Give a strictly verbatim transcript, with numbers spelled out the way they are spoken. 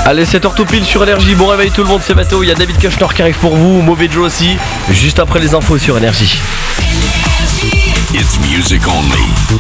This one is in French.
Allez, sept heures tout pile sur Énergie. Bon réveil tout le monde, c'est Mathéo. Il y a David Kushner qui arrive pour vous, Mauvais Joe aussi. Juste après les infos sur Énergie. It's music only.